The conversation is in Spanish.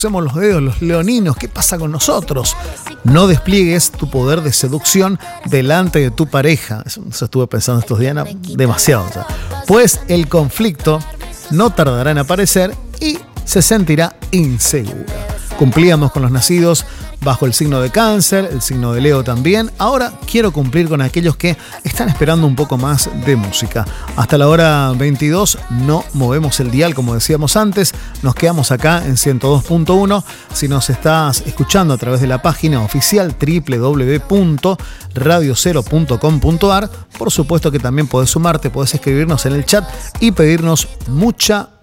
Somos los dedos, los leoninos, ¿qué pasa con nosotros? No despliegues tu poder de seducción delante de tu pareja. Eso estuve pensando estos días, demasiado. O sea, pues el conflicto no tardará en aparecer y se sentirá insegura. Cumplíamos con los nacidos bajo el signo de Cáncer, el signo de Leo también. Ahora quiero cumplir con aquellos que están esperando un poco más de música. Hasta la hora 22 no movemos el dial, como decíamos antes. Nos quedamos acá en 102.1. Si nos estás escuchando a través de la página oficial www.radiocero.com.ar, por supuesto que también podés sumarte, podés escribirnos en el chat y pedirnos mucha